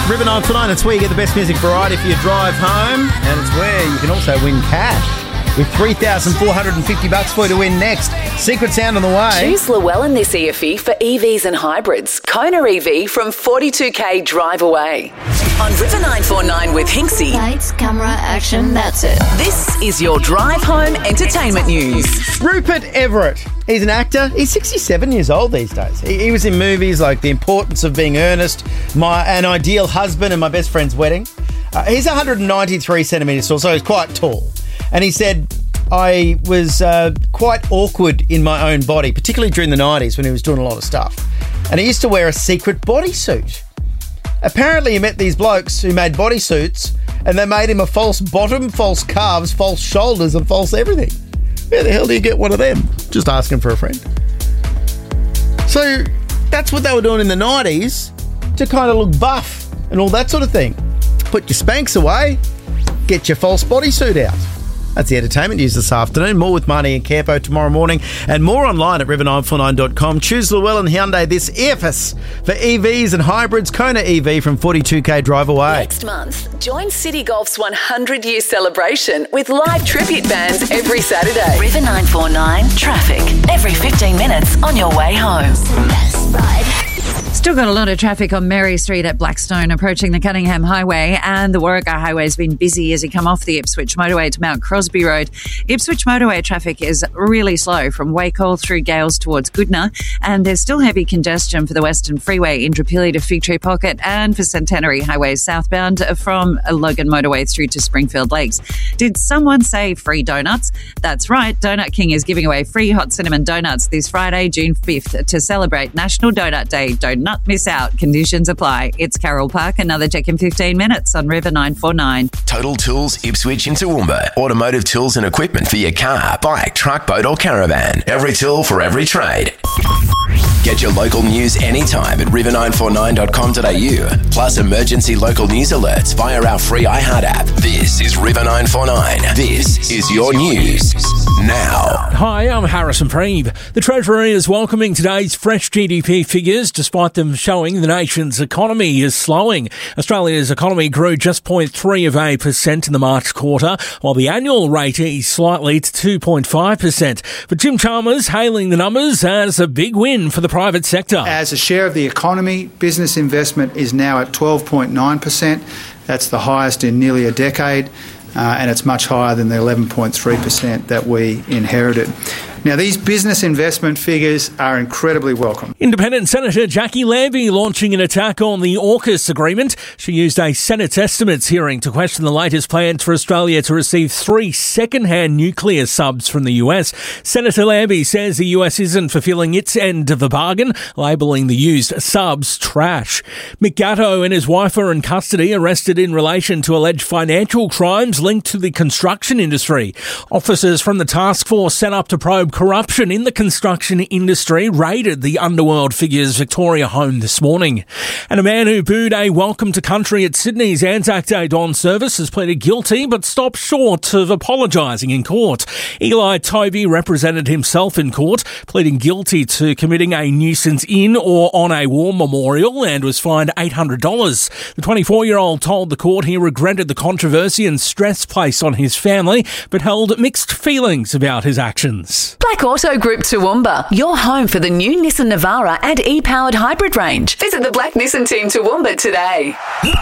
River 949. It's where you get the best music variety for your drive home, and it's where you can also win cash with $3,450 for you to win next. Secret sound on the way. Choose Llewellyn this EFE for EVs and hybrids. Kona EV from 42k drive away. On River 949 with Hinksy. Lights, camera, action, that's it. This is your drive home entertainment news. Rupert Everett. He's an actor. He's 67 years old these days. He was in movies like The Importance of Being Earnest, An Ideal Husband, and My Best Friend's Wedding. He's 193 centimetres tall, so he's quite tall. And he said, I was quite awkward in my own body, particularly during the 90s when he was doing a lot of stuff. And he used to wear a secret bodysuit. Apparently he met these blokes who made bodysuits and they made him a false bottom, false calves, false shoulders and false everything. Where the hell do you get one of them? Just asking for a friend. So that's what they were doing in the 90s to kind of look buff and all that sort of thing. Put your Spanx away, get your false bodysuit out. That's the entertainment news this afternoon. More with Marnie and Campo tomorrow morning and more online at river949.com. Choose Llewellyn Hyundai this EFS for EVs and hybrids. Kona EV from 42k drive away. Next month, join City Golf's 100-year celebration with live tribute bands every Saturday. River 949 traffic every 15 minutes on your way home. Best ride. Still got a lot of traffic on Mary Street at Blackstone approaching the Cunningham Highway, and the Warwick Highway has been busy as you come off the Ipswich Motorway to Mount Crosby Road. Ipswich Motorway traffic is really slow from Wacol through Gales towards Goodna, and there's still heavy congestion for the Western Freeway Indooroopilly to Fig Tree Pocket and for Centenary Highway southbound from Logan Motorway through to Springfield Lakes. Did someone say free donuts? That's right, Donut King is giving away free hot cinnamon donuts this Friday, June 5th to celebrate National Donut Day. Do not miss out. Conditions apply. It's Carroll Park. Another check in 15 minutes on River 949. Total Tools Ipswich in Toowoomba. Automotive tools and equipment for your car, bike, truck, boat or caravan. Every tool for every trade. Get your local news anytime at river949.com.au. Plus emergency local news alerts via our free iHeart app. This is River 949. This is your news now. Hi, I'm Harrison Preeve. The Treasury is welcoming today's fresh GDP figures despite them showing the nation's economy is slowing. Australia's economy grew just 0.3% in the March quarter, while the annual rate is slightly to 2.5%. But Jim Chalmers hailing the numbers as a big win for the private sector. As a share of the economy, business investment is now at 12.9%. That's the highest in nearly a decade, and it's much higher than the 11.3% that we inherited. Now, these business investment figures are incredibly welcome. Independent Senator Jackie Lambie launching an attack on the AUKUS agreement. She used a Senate estimates hearing to question the latest plans for Australia to receive 3 second-hand nuclear subs from the US. Senator Lambie says the US isn't fulfilling its end of the bargain, labelling the used subs trash. Mick Gatto and his wife are in custody, arrested in relation to alleged financial crimes linked to the construction industry. Officers from the task force set up to probe corruption in the construction industry raided the Underworld Figures Victoria home this morning. And a man who booed a welcome to country at Sydney's Anzac Day dawn service has pleaded guilty but stopped short of apologising in court. Eli Toby represented himself in court, pleading guilty to committing a nuisance in or on a war memorial and was fined $800. The 24-year-old told the court he regretted the controversy and stress placed on his family, but held mixed feelings about his actions. Black Auto Group Toowoomba, your home for the new Nissan Navara and e-powered hybrid range. Visit the Black Nissan team Toowoomba today.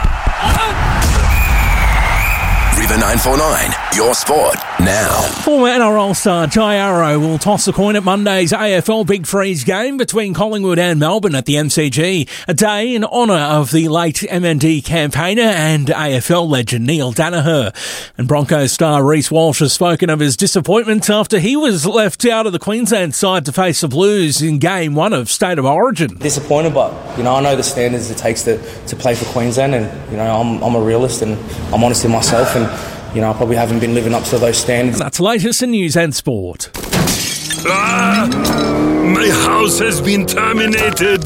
River 949, your sport now. Former NRL star Jai Arrow will toss a coin at Monday's AFL Big Freeze game between Collingwood and Melbourne at the MCG, a day in honour of the late MND campaigner and AFL legend Neil Danaher. And Broncos star Reece Walsh has spoken of his disappointment after he was left out of the Queensland side to face the Blues in Game 1 of State of Origin. Disappointed, but I know the standards it takes to play for Queensland, and I'm a realist and I'm honest in myself, and I probably haven't been living up to those standards. That's the latest in news and sport. My house has been terminated.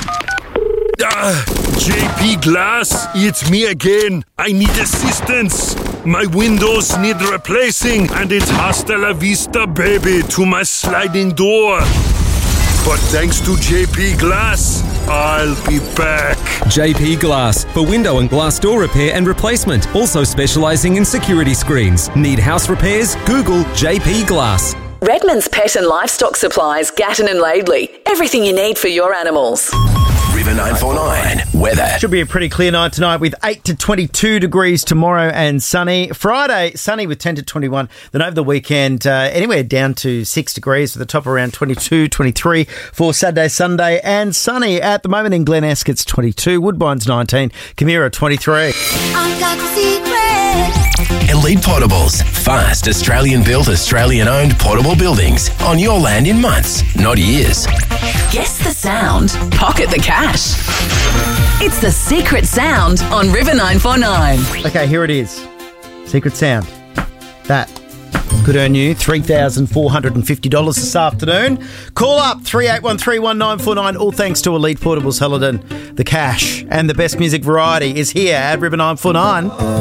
JP Glass, it's me again. I need assistance. My windows need replacing, and it's hasta la vista, baby, to my sliding door. But thanks to JP Glass, I'll be back. JP Glass for window and glass door repair and replacement. Also specialising in security screens. Need house repairs? Google JP Glass. Redmond's Pet and Livestock Supplies, Gatton and Laidley. Everything you need for your animals. River 949 weather. Should be a pretty clear night tonight with 8 to 22 degrees tomorrow and sunny. Friday, sunny with 10 to 21. Then over the weekend, anywhere down to 6 degrees with the top around 22, 23 for Saturday, Sunday and sunny. At the moment in Glen Esk, it's 22. Woodbine's 19. Camira, 23. I've got the secret. Elite Portables. Fast, Australian-built, Australian-owned portable buildings on your land in months, not years. Guess the sound. Pocket the cash. It's the secret sound on River 949. Okay, here it is. Secret sound. That could earn you $3,450 this afternoon. Call up 38131949. All thanks to Elite Portables, Helidon. The cash and the best music variety is here at River 949.